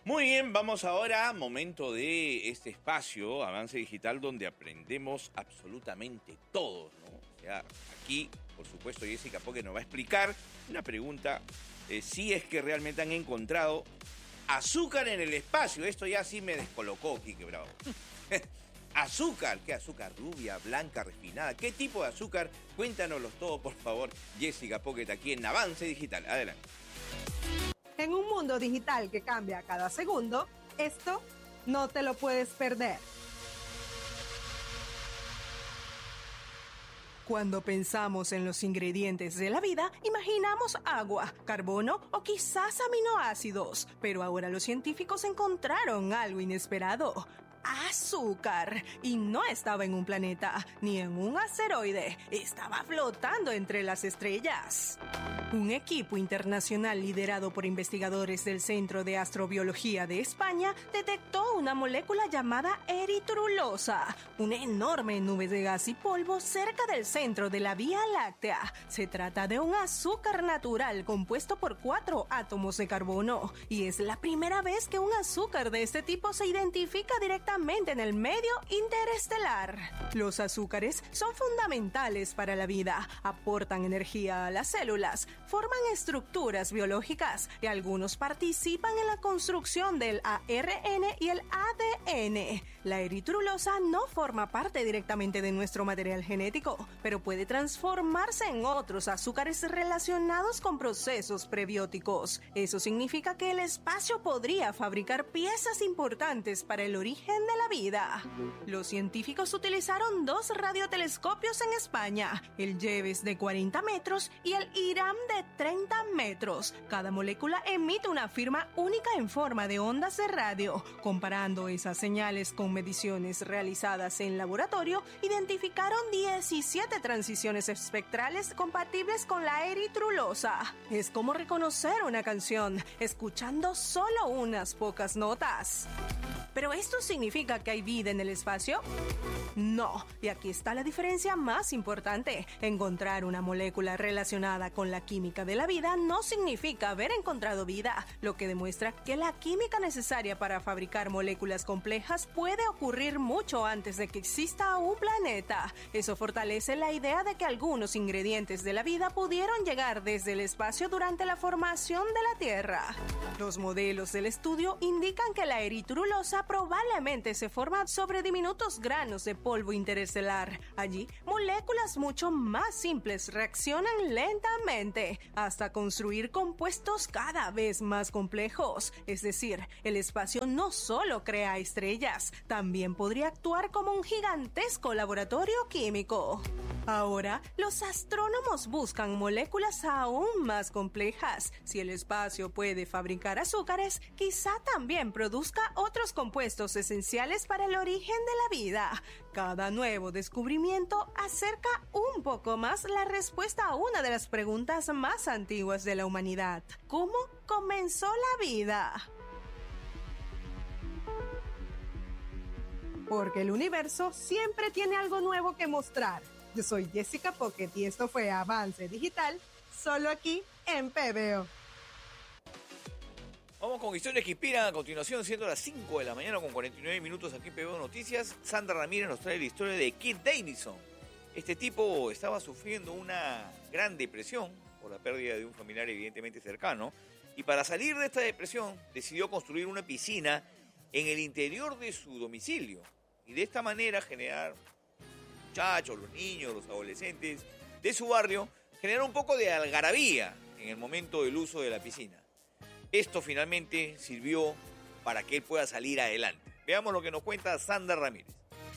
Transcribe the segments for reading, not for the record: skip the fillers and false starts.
Muy bien, vamos ahora, momento de este espacio, Avance Digital, donde aprendemos absolutamente todo, ¿no? O sea, aquí, por supuesto, Jessica Pocket nos va a explicar una pregunta, si es que realmente han encontrado azúcar en el espacio. Esto ya sí me descolocó, Quique Bravo. Azúcar, ¿qué azúcar? Rubia, blanca, refinada. ¿Qué tipo de azúcar? Cuéntanoslo todo, por favor, Jessica Pocket, aquí en Avance Digital. Adelante. En un mundo digital que cambia cada segundo, esto no te lo puedes perder. Cuando pensamos en los ingredientes de la vida, imaginamos agua, carbono o quizás aminoácidos. Pero ahora los científicos encontraron algo inesperado: azúcar. Y no estaba en un planeta ni en un asteroide, estaba flotando entre las estrellas. Un equipo internacional liderado por investigadores del Centro de Astrobiología de España detectó una molécula llamada eritrulosa, una enorme nube de gas y polvo cerca del centro de la Vía Láctea. Se trata de un azúcar natural compuesto por 4 átomos de carbono, y es la primera vez que un azúcar de este tipo se identifica directamente en el medio interestelar. Los azúcares son fundamentales para la vida, aportan energía a las células, forman estructuras biológicas y algunos participan en la construcción del ARN y el ADN. La eritrulosa no forma parte directamente de nuestro material genético, pero puede transformarse en otros azúcares relacionados con procesos prebióticos. Eso significa que el espacio podría fabricar piezas importantes para el origen de la vida. Los científicos utilizaron 2 radiotelescopios en España, el JEVES de 40 metros y el IRAM de 30 metros. Cada molécula emite una firma única en forma de ondas de radio. Comparando esas señales con mediciones realizadas en laboratorio, identificaron 17 transiciones espectrales compatibles con la eritrulosa. Es como reconocer una canción escuchando solo unas pocas notas. ¿Pero esto significa que hay vida en el espacio? No, y aquí está la diferencia más importante. Encontrar una molécula relacionada con la química de la vida no significa haber encontrado vida, lo que demuestra que la química necesaria para fabricar moléculas complejas puede ocurrir mucho antes de que exista un planeta. Eso fortalece la idea de que algunos ingredientes de la vida pudieron llegar desde el espacio durante la formación de la Tierra. Los modelos del estudio indican que la eritrulosa probablemente se forma sobre diminutos granos de polvo interestelar. Allí, moléculas mucho más simples reaccionan lentamente hasta construir compuestos cada vez más complejos. Es decir, el espacio no solo crea estrellas, también podría actuar como un gigantesco laboratorio químico. Ahora, los astrónomos buscan moléculas aún más complejas. Si el espacio puede fabricar azúcares, quizá también produzca otros compuestos esenciales para el origen de la vida. Cada nuevo descubrimiento acerca un poco más la respuesta a una de las preguntas más antiguas de la humanidad: ¿cómo comenzó la vida? Porque el universo siempre tiene algo nuevo que mostrar. Yo soy Jessica Pocket y esto fue Avance Digital, solo aquí en PBO. Vamos con historias que inspiran a continuación, siendo las 5 de la mañana con 49 minutos aquí en PBO Noticias. Sandra Ramírez nos trae la historia de Keith Davidson. Este tipo estaba sufriendo una gran depresión por la pérdida de un familiar evidentemente cercano, y para salir de esta depresión decidió construir una piscina en el interior de su domicilio y de esta manera generar muchachos, los niños, los adolescentes de su barrio, generar un poco de algarabía en el momento del uso de la piscina. Esto finalmente sirvió para que él pueda salir adelante. Veamos lo que nos cuenta Sandra Ramírez.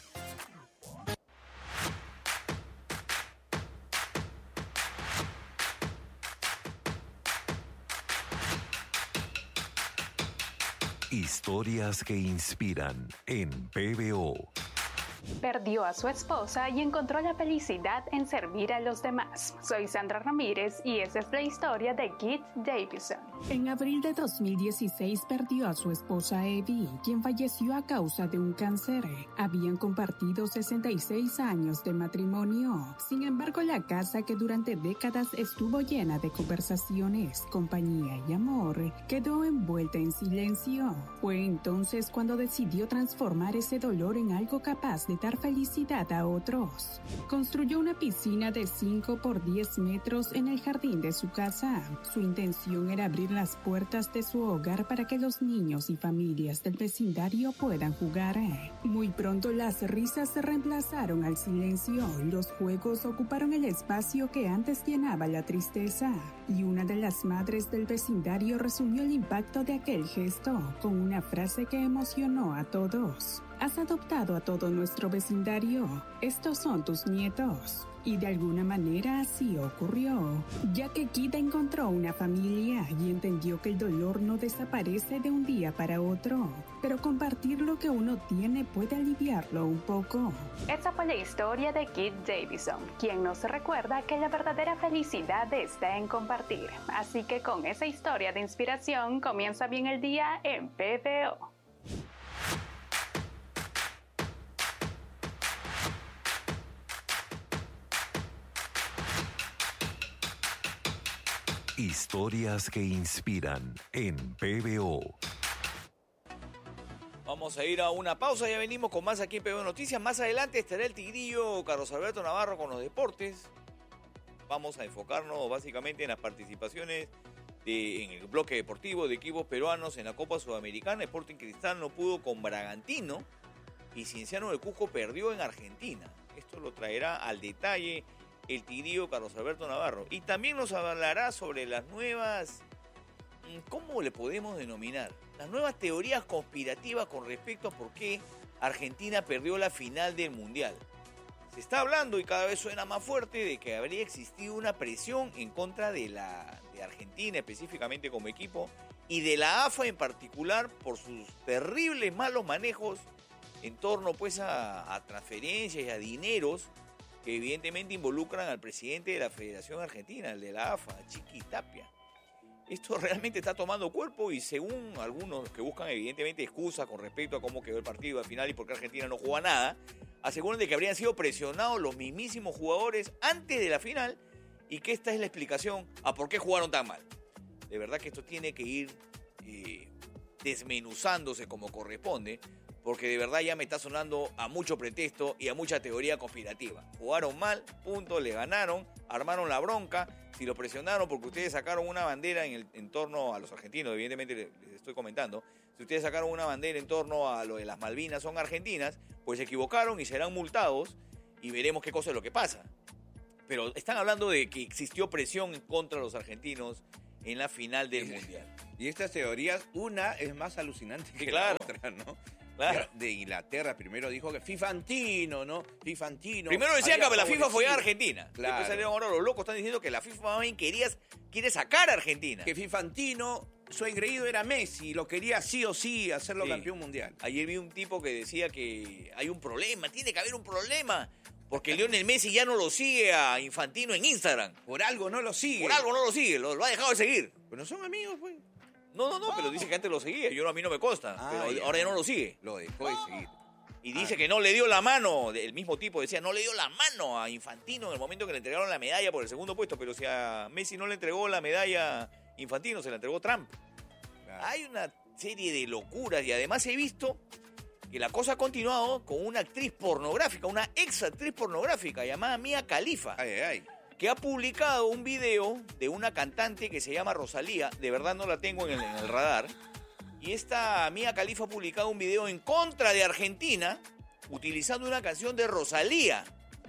Historias que inspiran en PBO. Perdió a su esposa y encontró la felicidad en servir a los demás. Soy Sandra Ramírez y esa es la historia de Keith Davidson. En abril de 2016 perdió a su esposa Evie, quien falleció a causa de un cáncer. Habían compartido 66 años de matrimonio. Sin embargo, la casa, que durante décadas estuvo llena de conversaciones, compañía y amor, quedó envuelta en silencio. Fue entonces cuando decidió transformar ese dolor en algo capaz de dar felicidad a otros. Construyó una piscina de 5 por 10 metros en el jardín de su casa. Su intención era abrir las puertas de su hogar para que los niños y familias del vecindario puedan jugar. Muy pronto las risas se reemplazaron al silencio. Los juegos ocuparon el espacio que antes llenaba la tristeza. Y una de las madres del vecindario resumió el impacto de aquel gesto con una frase que emocionó a todos. Has adoptado a todo nuestro vecindario. Estos son tus nietos. Y de alguna manera así ocurrió, ya que Kid encontró una familia y entendió que el dolor no desaparece de un día para otro, pero compartir lo que uno tiene puede aliviarlo un poco. Esa fue la historia de Kid Davidson, quien nos recuerda que la verdadera felicidad está en compartir. Así que con esa historia de inspiración comienza bien el día en PBO. Historias que inspiran en PBO. Vamos a ir a una pausa, ya venimos con más aquí en PBO Noticias. Más adelante estará el tigrillo Carlos Alberto Navarro con los deportes. Vamos a enfocarnos básicamente en las participaciones en el bloque deportivo de equipos peruanos en la Copa Sudamericana. Sporting Cristal no pudo con Bragantino y Cienciano del Cusco perdió en Argentina. Esto lo traerá al detalle el tigrillo Carlos Alberto Navarro. Y también nos hablará sobre las nuevas, ¿cómo le podemos denominar? Las nuevas teorías conspirativas con respecto a por qué Argentina perdió la final del Mundial. Se está hablando, y cada vez suena más fuerte, de que habría existido una presión en contra de Argentina, específicamente como equipo, y de la AFA en particular, por sus terribles malos manejos en torno pues a transferencias y a dineros que evidentemente involucran al presidente de la Federación Argentina, el de la AFA, Chiqui Tapia. Esto realmente está tomando cuerpo y según algunos que buscan evidentemente excusas con respecto a cómo quedó el partido al final y por qué Argentina no juega nada, aseguran de que habrían sido presionados los mismísimos jugadores antes de la final y que esta es la explicación a por qué jugaron tan mal. De verdad que esto tiene que ir desmenuzándose como corresponde, porque de verdad ya me está sonando a mucho pretexto y a mucha teoría conspirativa. Jugaron mal, punto, le ganaron, armaron la bronca, si lo presionaron porque ustedes sacaron una bandera en torno a los argentinos, evidentemente les estoy comentando, si ustedes sacaron una bandera en torno a lo de las Malvinas son argentinas, pues se equivocaron y serán multados y veremos qué cosa es lo que pasa. Pero están hablando de que existió presión contra los argentinos en la final del Mundial. Y estas teorías, una es más alucinante que la otra, ¿no? Claro. De Inglaterra primero dijo que Fifantino, ¿no? Fifantino. Primero decían que la FIFA fue a Argentina. Claro. Después salieron ahora los locos, están diciendo que la FIFA más bien quiere sacar a Argentina. Que Fifantino, su engreído era Messi, lo quería sí o sí hacerlo campeón mundial. Ayer vi un tipo que decía que hay un problema, tiene que haber un problema, porque Lionel Messi ya no lo sigue a Infantino en Instagram. Por algo no lo sigue. Por algo no lo sigue, lo ha dejado de seguir. Pero son amigos, pues. No, pero dice que antes lo seguía. A mí no me consta, pero ahora ya no lo sigue. Lo dejó de seguir. Y dice que no le dio la mano, el mismo tipo decía, no le dio la mano a Infantino en el momento que le entregaron la medalla por el segundo puesto, pero si a Messi no le entregó la medalla Infantino, se la entregó Trump. Claro. Hay una serie de locuras y además he visto que la cosa ha continuado con una actriz pornográfica, una ex actriz pornográfica llamada Mia Khalifa. Que ha publicado un video de una cantante que se llama Rosalía, de verdad no la tengo en el radar, y esta Mia Khalifa ha publicado un video en contra de Argentina, utilizando una canción de Rosalía.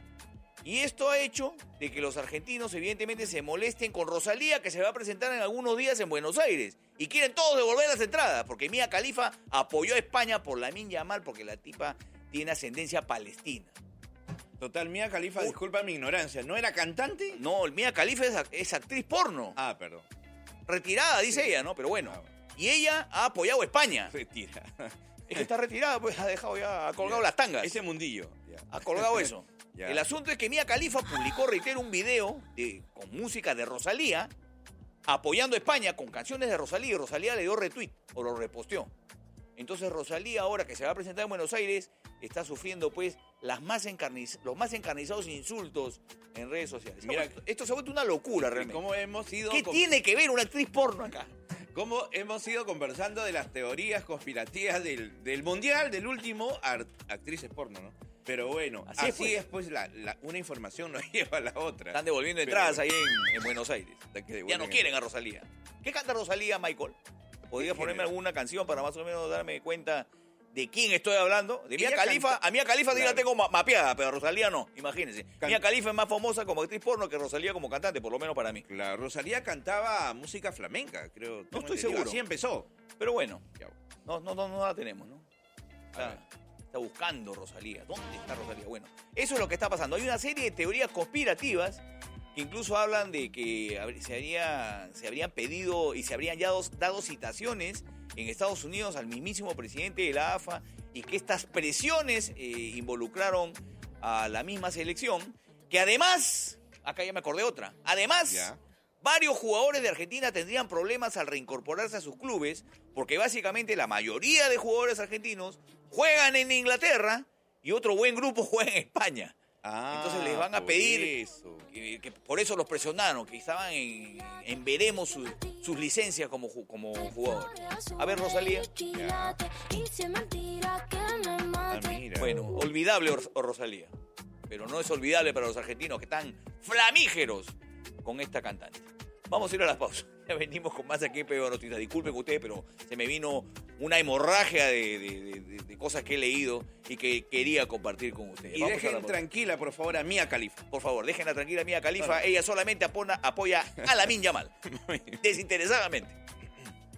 Y esto ha hecho de que los argentinos evidentemente se molesten con Rosalía, que se va a presentar en algunos días en Buenos Aires, y quieren todos devolver las entradas, porque Mia Khalifa apoyó a España por Lamine Yamal, porque la tipa tiene ascendencia palestina. Total, Mia Khalifa, disculpa mi ignorancia, ¿no era cantante? No, Mia Khalifa es actriz porno. Ah, perdón. Retirada, dice ella, ¿no? Pero bueno. Y ella ha apoyado a España. Retirada. Es que está retirada, pues ha dejado ya, ha colgado las tangas. Ese mundillo. Ha colgado eso. El asunto es que Mia Khalifa publicó, reitero, un video con música de Rosalía apoyando a España con canciones de Rosalía, y Rosalía le dio retweet o lo reposteó. Entonces Rosalía, ahora que se va a presentar en Buenos Aires, está sufriendo pues los más encarnizados insultos en redes sociales. Mira, esto se ha vuelto una locura realmente. ¿Cómo hemos ido ¿Qué tiene que ver una actriz porno acá? ¿Cómo hemos ido conversando de las teorías conspirativas del Mundial, del último, actrices porno, ¿no? Pero bueno, así es pues una información nos lleva a la otra. Están devolviendo entradas ahí en Buenos Aires. Ya no quieren a Rosalía. ¿Qué canta Rosalía, Michael? ¿Podrías ponerme alguna canción para más o menos darme cuenta de quién estoy hablando? De Mia Khalifa. A Mia Khalifa sí la tengo mapeada, pero a Rosalía no. Imagínense. Mia Khalifa es más famosa como actriz porno que Rosalía como cantante, por lo menos para mí. La Rosalía cantaba música flamenca, creo. No estoy seguro. Así empezó. Pero bueno, no la tenemos, ¿no? Está buscando Rosalía. ¿Dónde está Rosalía? Bueno, eso es lo que está pasando. Hay una serie de teorías conspirativas que incluso hablan de que se habrían pedido y se habrían ya dado citaciones en Estados Unidos al mismísimo presidente de la AFA y que estas presiones involucraron a la misma selección, que además, acá ya me acordé otra, varios jugadores de Argentina tendrían problemas al reincorporarse a sus clubes porque básicamente la mayoría de jugadores argentinos juegan en Inglaterra y otro buen grupo juega en España. Entonces les van a pedir que por eso los presionaron, que estaban en veremos sus licencias como jugadores. A ver, Rosalía. Bueno, olvidable Rosalía, pero no es olvidable para los argentinos que están flamígeros con esta cantante. Vamos a ir a las pausas. Ya venimos con más aquí en PBO Noticias. Disculpen ustedes, pero se me vino una hemorragia de cosas que he leído y que quería compartir con ustedes. Y dejen tranquila, por favor, a Mia Khalifa. Por favor, déjenla tranquila a Mia Khalifa. Ella solamente apoya a Lamine Yamal. Desinteresadamente.